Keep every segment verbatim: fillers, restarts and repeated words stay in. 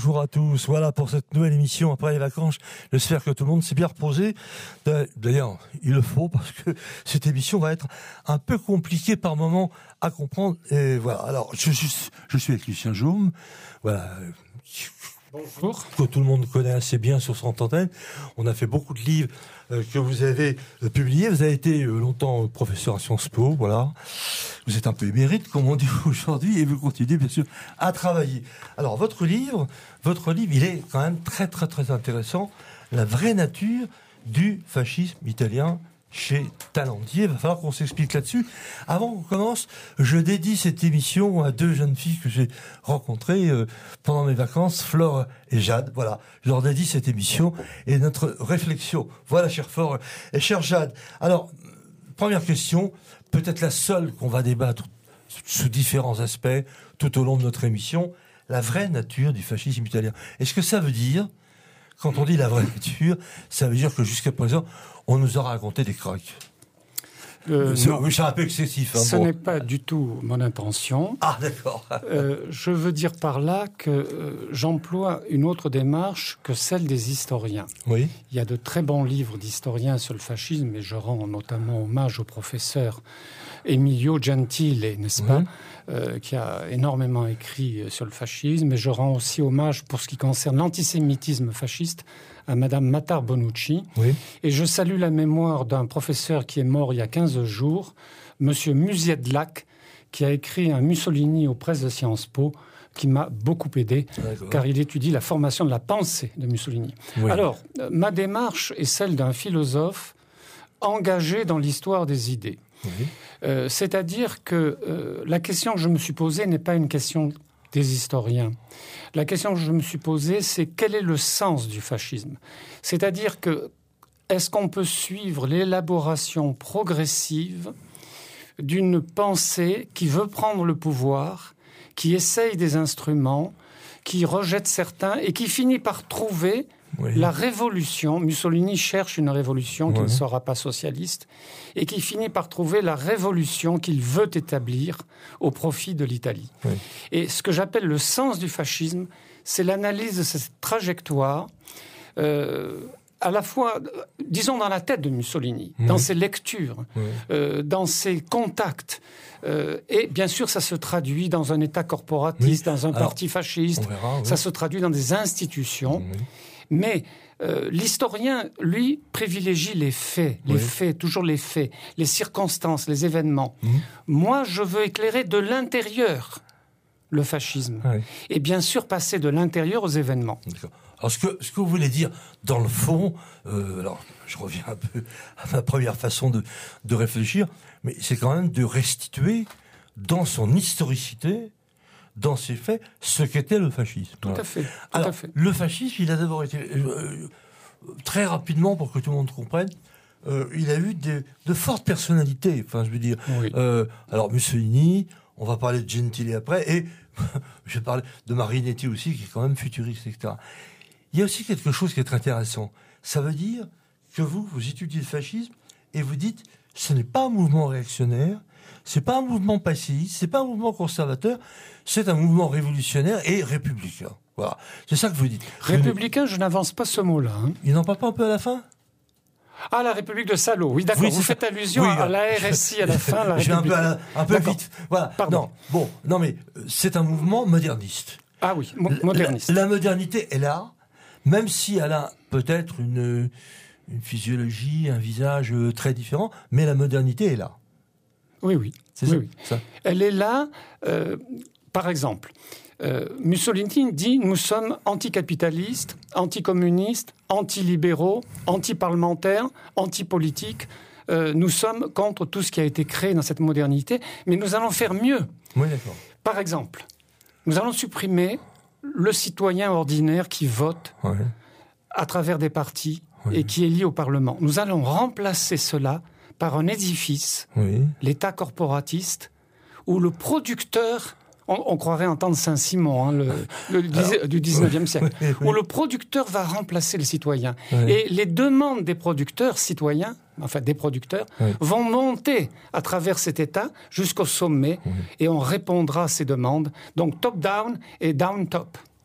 bonjour à tous. Voilà pour cette nouvelle émission après les vacances. J'espère que tout le monde s'est bien reposé. D'ailleurs, il le faut parce que cette émission va être un peu compliquée par moments à comprendre. Et voilà. Alors, je suis, je suis avec Lucien Jaume. Voilà. Bonjour. Que tout le monde connaît assez bien sur son antenne. On a fait beaucoup de livres euh, que vous avez euh, publiés. Vous avez été euh, longtemps professeur à Sciences Po, voilà. Vous êtes un peu émérite, comme on dit aujourd'hui, et vous continuez bien sûr à travailler. Alors votre livre, votre livre, il est quand même très très très intéressant. La vraie nature du fascisme italien chez Talandier. Il va falloir qu'on s'explique là-dessus. Avant qu'on commence, je dédie cette émission à deux jeunes filles que j'ai rencontrées euh, pendant mes vacances, Flore et Jade. Voilà, je leur dédie cette émission et notre réflexion. Voilà, chère Flore et chère Jade. Alors, première question, peut-être la seule qu'on va débattre sous différents aspects tout au long de notre émission, la vraie nature du fascisme italien. Est-ce que ça veut dire, quand on dit la vraie nature, ça veut dire que jusqu'à présent, on nous a raconté des crocs. Euh, c'est, non, c'est un peu excessif. Hein, ce bon. n'est pas du tout mon intention. Ah, d'accord. euh, je veux dire par là que euh, j'emploie une autre démarche que celle des historiens. Oui. Il y a de très bons livres d'historiens sur le fascisme, et je rends notamment hommage au professeur Emilio Gentile, n'est-ce pas, oui. euh, qui a énormément écrit sur le fascisme. Et je rends aussi hommage, pour ce qui concerne l'antisémitisme fasciste, à Madame Matar Bonucci. Oui. Et je salue la mémoire d'un professeur qui est mort il y a quinze jours, Monsieur Musiedlak, qui a écrit un Mussolini aux presses de Sciences Po, qui m'a beaucoup aidé, D'accord. car il étudie la formation de la pensée de Mussolini. Oui. Alors, ma démarche est celle d'un philosophe engagé dans l'histoire des idées. Oui. Euh, c'est-à-dire que euh, la question que je me suis posée n'est pas une question des historiens. La question que je me suis posée, c'est quel est le sens du fascisme ? C'est-à-dire que est-ce qu'on peut suivre l'élaboration progressive d'une pensée qui veut prendre le pouvoir, qui essaye des instruments, qui rejette certains et qui finit par trouver oui. la révolution. Mussolini cherche une révolution qui oui. ne sera pas socialiste et qui finit par trouver la révolution qu'il veut établir au profit de l'Italie. Oui. Et ce que j'appelle le sens du fascisme, c'est l'analyse de cette trajectoire euh, à la fois, disons, dans la tête de Mussolini, oui. dans ses lectures, oui. euh, dans ses contacts. Euh, et bien sûr, ça se traduit dans un État corporatiste, oui. dans un Alors, parti fasciste. Verra, oui. Ça se traduit dans des institutions. Oui. Mais euh, l'historien, lui, privilégie les faits, les oui. faits, toujours les faits, les circonstances, les événements. Mmh. Moi, je veux éclairer de l'intérieur le fascisme. Oui. Et bien sûr, passer de l'intérieur aux événements. D'accord. Alors, ce que, ce que vous voulez dire, dans le fond, euh, alors, je reviens un peu à ma première façon de, de réfléchir, mais c'est quand même de restituer dans son historicité, dans ses faits, ce qu'était le fascisme. Tout voilà. à fait. Tout alors, à fait. Le fascisme, il a d'abord été, euh, très rapidement, pour que tout le monde comprenne, euh, il a eu des, de fortes personnalités. Enfin, je veux dire, oui. euh, alors Mussolini, on va parler de Gentile après, et je vais parler de Marinetti aussi, qui est quand même futuriste, et cetera. Il y a aussi quelque chose qui est très intéressant. Ça veut dire que vous, vous étudiez le fascisme et vous dites, ce n'est pas un mouvement réactionnaire, c'est pas un mouvement passéiste, c'est pas un mouvement conservateur, c'est un mouvement révolutionnaire et républicain. Voilà. C'est ça que vous dites. Républicain, je n'avance pas ce mot-là. Hein. Il n'en parle pas un peu à la fin ? Ah, la République de Salo. Oui, d'accord. Oui, vous faites allusion oui, à la R S I à la fin. La je vais un peu, à la, un peu d'accord. vite. Voilà. Pardon. Non, bon, non, mais c'est un mouvement moderniste. Ah oui, mo- moderniste. La, la modernité est là, même si elle a peut-être une, une physiologie, un visage très différent, mais la modernité est là. Oui, oui. C'est oui, ça, oui. ça. Elle est là, euh, par exemple, euh, Mussolini dit « Nous sommes anticapitalistes, anticommunistes, antilibéraux, antiparlementaires, antipolitiques. Euh, nous sommes contre tout ce qui a été créé dans cette modernité, mais nous allons faire mieux. » Oui, d'accord. Par exemple, nous allons supprimer le citoyen ordinaire qui vote ouais. à travers des partis ouais. et qui est lié au Parlement. Nous allons remplacer cela par un édifice, oui. l'État corporatiste, où le producteur, on, on croirait entendre Saint-Simon, hein, le, le, Alors, du dix-neuvième siècle, oui, oui. où le producteur va remplacer le citoyen. Oui. Et les demandes des producteurs citoyens, enfin des producteurs, oui. vont monter à travers cet État jusqu'au sommet, oui. et on répondra à ces demandes. Donc top-down et down-top.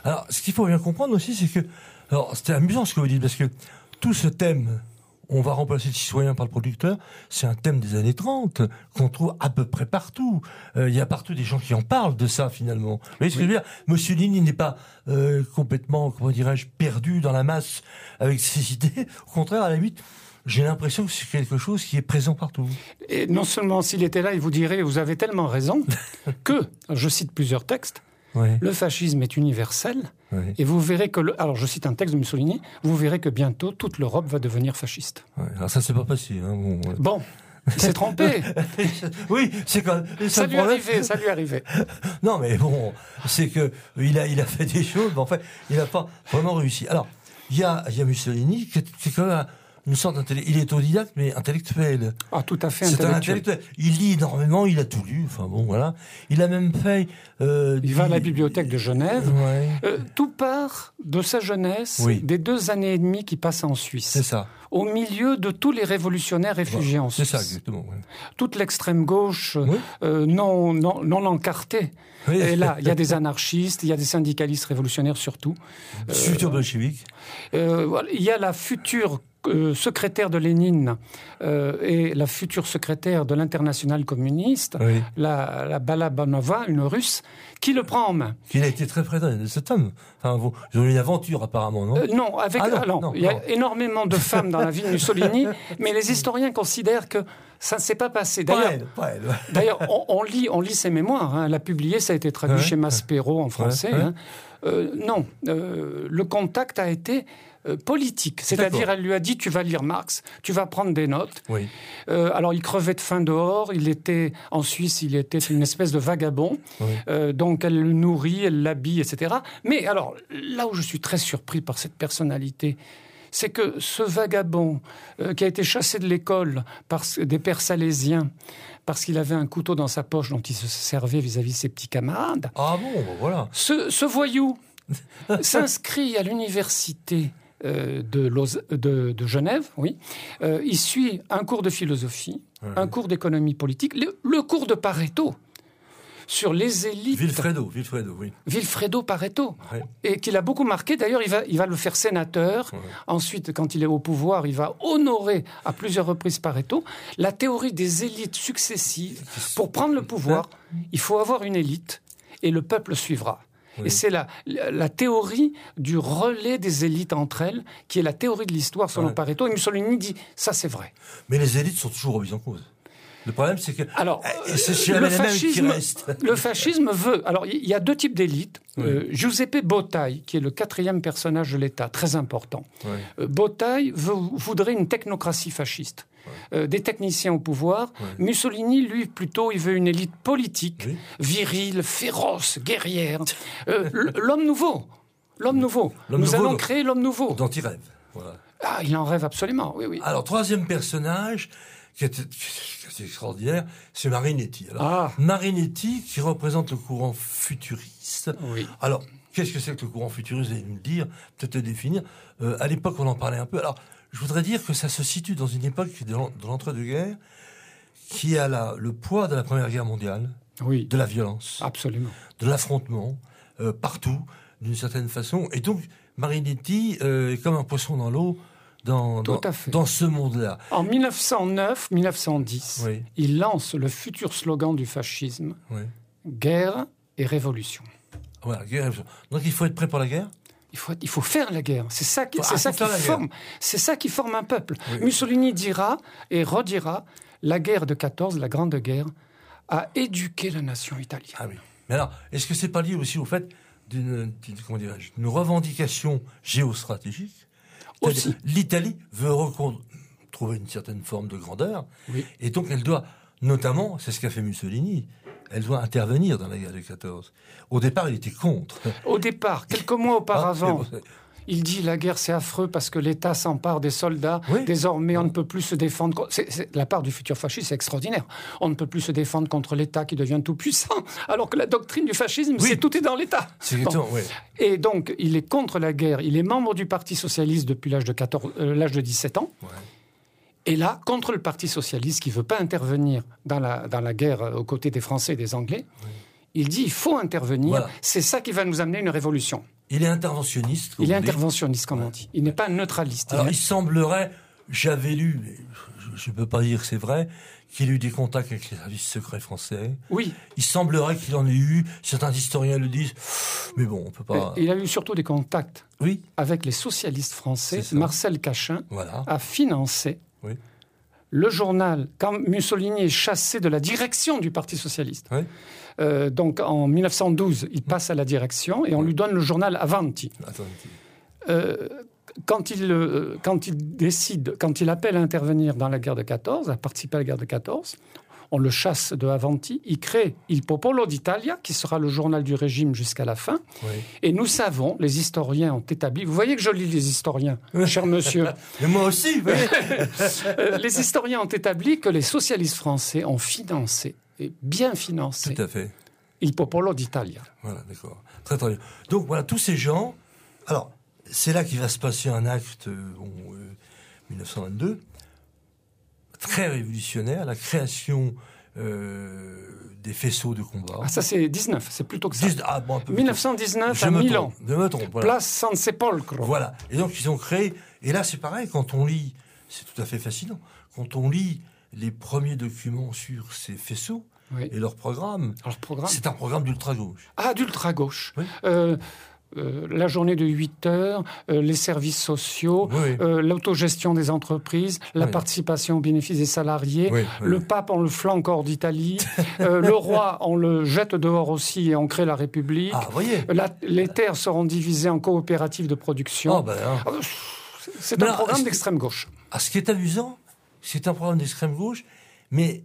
Alors, ce qu'il faut bien comprendre aussi, c'est que... Alors, c'était amusant ce que vous dites, parce que tout ce thème, on va remplacer le citoyen par le producteur, c'est un thème des années trente, qu'on trouve à peu près partout. Euh, il y a partout des gens qui en parlent de ça, finalement. Vous voyez ce que je veux dire ? Mussolini n'est pas euh, complètement, comment dirais-je, perdu dans la masse avec ses idées. Au contraire, à la limite... J'ai l'impression que c'est quelque chose qui est présent partout. Et non seulement s'il était là, il vous dirait « vous avez tellement raison » que, je cite plusieurs textes, ouais. Le fascisme est universel, ouais. Et vous verrez que... Le, alors je cite un texte de Mussolini, vous verrez que bientôt toute l'Europe va devenir fasciste. Ouais, alors ça, c'est pas passé. Hein, bon, ouais. bon, il s'est trompé. Oui, c'est quand même... Ça lui arrivait, ça lui arrivait. Non, mais bon, c'est que il a, il a fait des choses, mais en fait, il n'a pas vraiment réussi. Alors, il y a, il y a Mussolini, qui est, qui est quand même... Un, une sorte d'intellectuel. Il est autodidacte, mais intellectuel. Ah, tout à fait c'est intellectuel. Un intellectuel. Il lit énormément, il a tout lu. Enfin bon, voilà. Il a même fait... Euh, il va à la bibliothèque de Genève. Ouais. Euh, tout part de sa jeunesse, oui. Des deux années et demie qu'il passe en Suisse. C'est ça. Au milieu de tous les révolutionnaires réfugiés voilà. en Suisse. C'est ça, exactement. Ouais. Toute l'extrême gauche oui. euh, non, non, non encartée. Oui. Et là, il y a des anarchistes, il y a des syndicalistes révolutionnaires surtout. Futur euh, bolchevique. Euh, voilà. Il y a la future... Euh, secrétaire de Lénine euh, et la future secrétaire de l'Internationale communiste, oui. la, la Balabanova, une Russe, qui le prend en main. Il a été très près de cet homme. Enfin, vous, ils ont eu une aventure apparemment, non euh, Non, avec, ah, non, alors, non, il y a non. énormément de femmes dans la vie de Mussolini, mais les historiens considèrent que ça ne s'est pas passé. D'ailleurs, pas elle, pas elle. D'ailleurs on, on, lit, on lit ses mémoires. Hein. Elle a publié, ça a été traduit ouais. chez Maspero en français. Ouais. Hein. Euh, non, euh, le contact a été... Euh, politique, c'est-à-dire D'accord. Elle lui a dit tu vas lire Marx, tu vas prendre des notes. Oui. Euh, alors il crevait de faim dehors, il était en Suisse, il était une espèce de vagabond, oui. euh, donc elle le nourrit, elle l'habille, et cetera. Mais alors là où je suis très surpris par cette personnalité, c'est que ce vagabond euh, qui a été chassé de l'école par des pères salésiens parce qu'il avait un couteau dans sa poche dont il se servait vis-à-vis de ses petits camarades. Ah bon, ben voilà. Ce, ce voyou s'inscrit à l'université Euh, de, de, de Genève, oui. Euh, il suit un cours de philosophie, ouais. un cours d'économie politique, le, le cours de Pareto sur les élites. Vilfredo, Vilfredo, oui. Vilfredo Pareto, ouais. et qui l'a beaucoup marqué. D'ailleurs, il va, il va le faire sénateur. Ouais. Ensuite, quand il est au pouvoir, il va honorer à plusieurs reprises Pareto. La théorie des élites successives. Pour prendre le pouvoir, il faut avoir une élite et le peuple suivra. Oui. Et c'est la, la théorie du relais des élites entre elles, qui est la théorie de l'histoire selon ouais. Pareto. Et Mussolini dit, ça c'est vrai. Mais les élites sont toujours remises en cause. Le problème, c'est que alors, c'est le, le, fascisme, qui le fascisme veut... Alors, il y a deux types d'élites. Oui. Euh, Giuseppe Bottai, qui est le quatrième personnage de l'État, très important. Oui. Euh, Bottai veut, voudrait une technocratie fasciste. Oui. Euh, des techniciens au pouvoir. Oui. Mussolini, lui, plutôt, il veut une élite politique, oui. virile, féroce, guerrière. Euh, l'homme nouveau. L'homme nouveau. Nous nouveau, allons créer l'homme nouveau. Dont il rêve. Voilà. Ah, il en rêve absolument, oui, oui. Alors, troisième personnage... qui est, qui est extraordinaire, c'est Marinetti. Alors, ah. Marinetti, qui représente le courant futuriste. Oui. Alors, qu'est-ce que c'est que le courant futuriste? Vous allez nous le dire, peut-être le définir. Euh, à l'époque, on en parlait un peu. Alors, je voudrais dire que ça se situe dans une époque de l'entre-deux-guerres qui a la, le poids de la Première Guerre mondiale, oui. de la violence, absolument, de l'affrontement, euh, partout, d'une certaine façon. Et donc, Marinetti euh, est comme un poisson dans l'eau, Dans, dans, dans ce monde-là. En mille neuf cent neuf mille neuf cent dix, oui. il lance le futur slogan du fascisme, oui. guerre et révolution. Voilà, guerre et révolution. Donc il faut être prêt pour la guerre ? Il faut, il faut faire la guerre. C'est ça qui, c'est ah, ça qui forme, c'est ça qui forme un peuple. Oui. Mussolini dira et redira, la guerre de quatorze, la Grande Guerre, a éduqué la nation italienne. Ah oui. Mais alors, est-ce que c'est pas lié aussi au fait d'une, d'une, comment dirais-je, d'une revendication géostratégique ? Aussi. L'Italie veut recon- trouver une certaine forme de grandeur, oui. et donc elle doit, notamment, c'est ce qu'a fait Mussolini, elle doit intervenir dans la guerre de quatorze. Au départ, il était contre. Au départ, quelques mois auparavant, ah, il dit la guerre c'est affreux parce que l'État s'empare des soldats. Oui. Désormais, on ne peut plus se défendre. C'est, c'est, la part du futur fasciste, c'est extraordinaire. On ne peut plus se défendre contre l'État qui devient tout puissant, alors que la doctrine du fascisme, oui. c'est tout est dans l'État. C'est bon. Oui. Et donc, il est contre la guerre. Il est membre du Parti socialiste depuis l'âge de quatorze, euh, l'âge de dix-sept ans. Ouais. Et là, contre le Parti socialiste qui veut pas intervenir dans la dans la guerre aux côtés des Français et des Anglais, oui. il dit il faut intervenir. Voilà. C'est ça qui va nous amener une révolution. Il est interventionniste. Il est on dit. interventionniste, comme Ouais. on dit. Il n'est pas neutraliste. Alors, il, il semblerait, j'avais lu, mais je ne peux pas dire que c'est vrai, qu'il a eu des contacts avec les services secrets français. Oui. Il semblerait qu'il en ait eu, certains historiens le disent, mais bon, on peut pas... Il a eu surtout des contacts Oui, avec les socialistes français. C'est ça. Marcel Cachin voilà. a financé Oui. le journal, quand Mussolini est chassé de la direction du Parti socialiste. Oui. Euh, donc en mille neuf cent douze, il passe à la direction et on lui donne le journal Avanti. Attends, Euh, quand, il, euh, quand il décide, quand il appelle à intervenir dans la guerre de quatorze, à participer à la guerre de quatorze, on le chasse de Avanti, il crée Il Popolo d'Italia, qui sera le journal du régime jusqu'à la fin. oui. Et nous savons, les historiens ont établi, vous voyez que je lis les historiens, cher monsieur, Mais moi aussi, oui. Euh, les historiens ont établi que les socialistes français ont financé, et bien financé, Tout à fait. Il Popolo d'Italia. Voilà, d'accord. Très, très bien. Donc, voilà, tous ces gens... Alors, c'est là qu'il va se passer un acte, euh, bon, euh, mille neuf cent vingt-deux, très révolutionnaire, la création euh, des faisceaux de combat. Ah, ça c'est dix-neuf, c'est plutôt que ça. Dix- ah, bon, un peu plus mille tôt. neuf cent dix-neuf Je à me Milan, trompe, je me trompe, voilà. place San Sepolcro. Voilà. Et donc, ils ont créé... Et là, c'est pareil, quand on lit... C'est tout à fait fascinant. Quand on lit les premiers documents sur ces faisceaux Oui. et leur programme, Alors, programme. c'est un programme d'ultra-gauche. Ah, d'ultra-gauche. Oui. Euh, euh, la journée de huit heures, euh, les services sociaux, Oui. euh, l'autogestion des entreprises, la Oui. participation aux bénéfices des salariés. Oui, oui. Le pape, on le flanque hors d'Italie. euh, le roi, on le jette dehors aussi et on crée la République. Ah, vous voyez. La- les terres seront divisées en coopératives de production. Ah, ben, hein. Ah, C'est Mais un alors, programme est-ce que- d'extrême gauche. Ah, ce qui est amusant, c'est un programme d'extrême gauche, mais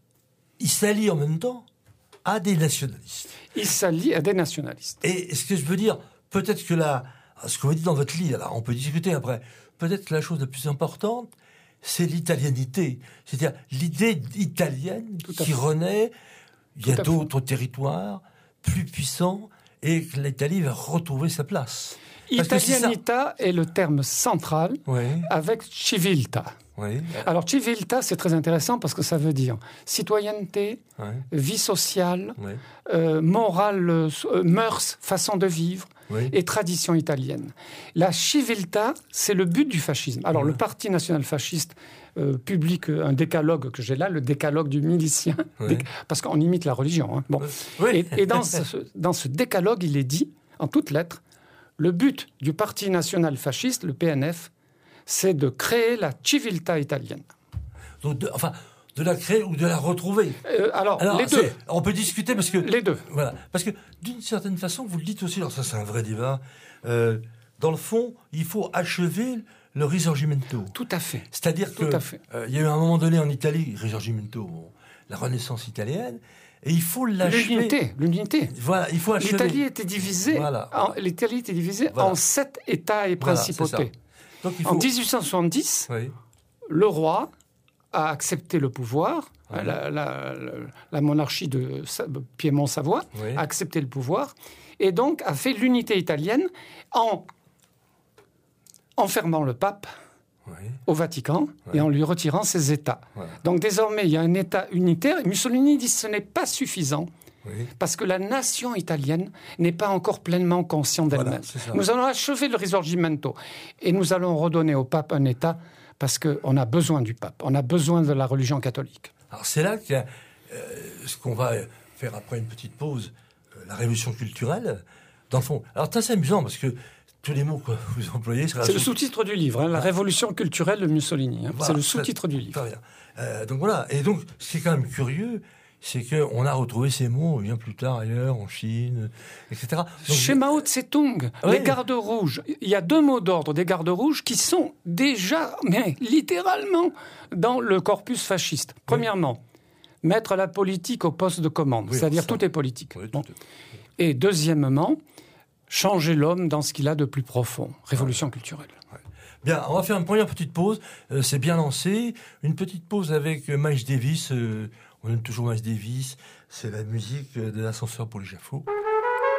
il s'allie en même temps à des nationalistes. Il s'allie à des nationalistes. Et ce que je veux dire, peut-être que là, ce que vous dites dans votre livre, alors on peut discuter après, peut-être que la chose la plus importante, c'est l'italianité. C'est-à-dire l'idée italienne Tout à qui fait. renaît. Il y a Tout à fait. d'autres territoires plus puissants et que l'Italie va retrouver sa place. Parce que c'est ça. Italianita est le terme central Oui, avec civiltà. oui, Alors civiltà, c'est très intéressant parce que ça veut dire citoyenneté, oui, vie sociale, oui, euh, morale, euh, mœurs, façon de vivre oui. et tradition italienne. La civiltà, c'est le but du fascisme. Alors Ouais. le Parti national fasciste euh, publie un décalogue que j'ai là, le décalogue du milicien, Ouais. Déc- parce qu'on imite la religion. Hein. Bon. Oui. Et, et dans, ce, dans ce décalogue, il est dit, en toutes lettres, le but du Parti national fasciste, le P N F, c'est de créer la civiltà italienne. Donc, de, enfin, de la créer ou de la retrouver. Euh, alors, Alors, les c'est- deux. on peut discuter parce que... Les deux. Voilà. Parce que, d'une certaine façon, vous le dites aussi, alors ça c'est un vrai débat, euh, dans le fond, il faut achever le Risorgimento. Tout à fait. C'est-à-dire Tout que à fait. euh, il y a eu un moment donné en Italie, Risorgimento, bon, la Renaissance italienne, et il faut l'achever. L'unité. L'unité. Voilà, il faut achever. L'Italie était divisée, Voilà. en, l'Italie était divisée Voilà. en sept États et Voilà, c'est ça. principautés. Donc il En faut... dix-huit cent soixante-dix, Oui, le roi a accepté le pouvoir, Ouais. la, la- la- la monarchie de Sa- Piémont-Savoie oui. a accepté le pouvoir, et donc a fait l'unité italienne en enfermant le pape oui. au Vatican Ouais. et en lui retirant ses États. Voilà. Donc désormais, il y a un État unitaire. Et Mussolini dit que ce n'est pas suffisant Oui. parce que la nation italienne n'est pas encore pleinement consciente Voilà, d'elle-même. c'est ça. Nous allons achever le Risorgimento et nous allons redonner au pape un État parce qu'on a besoin du pape, on a besoin de la religion catholique. Alors c'est là qu'il y a euh, ce qu'on va faire après une petite pause, euh, la révolution culturelle, dans le fond. Alors c'est assez amusant parce que tous les mots que vous employez... C'est le sous-titre du livre, hein, la révolution culturelle de Mussolini. hein. Voilà, c'est le très- sous-titre du livre. Très bien. Euh, donc voilà. Et donc, ce qui est quand même curieux, c'est qu'on a retrouvé ces mots bien plus tard ailleurs, en Chine, et cetera. Donc, Chez Mao Tse-tung, Ouais. les gardes rouges, il y a deux mots d'ordre des gardes rouges qui sont déjà, mais littéralement, dans le corpus fasciste. Premièrement, mettre la politique au poste de commande, Oui, c'est-à-dire ça. tout est politique. oui, Bon. tout est- Et deuxièmement, changer l'homme dans ce qu'il a de plus profond. Révolution culturelle. Bien, on va faire une première petite pause. Euh, c'est bien lancé. Une petite pause avec euh, Miles Davis. Euh, on aime toujours Miles Davis. C'est la musique euh, de l'ascenseur pour l'échafaud.